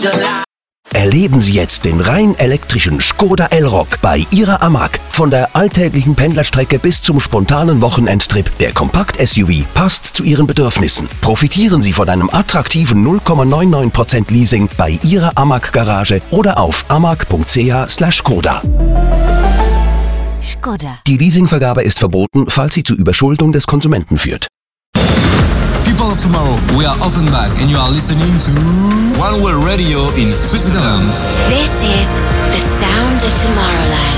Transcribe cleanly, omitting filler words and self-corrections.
Erleben Sie jetzt den rein elektrischen Škoda Elroq bei Ihrer Amag. Von der alltäglichen Pendlerstrecke bis zum spontanen Wochenendtrip, der Kompakt-SUV passt zu Ihren Bedürfnissen. Profitieren Sie von einem attraktiven 0,99% Leasing bei Ihrer Amag-Garage oder auf amag.ch/Škoda. Škoda. Die Leasingvergabe ist verboten, falls sie zu Überschuldung des Konsumenten führt. People of tomorrow, we are Offenbach and you are listening to One World Radio in Switzerland. This is the sound of tomorrow.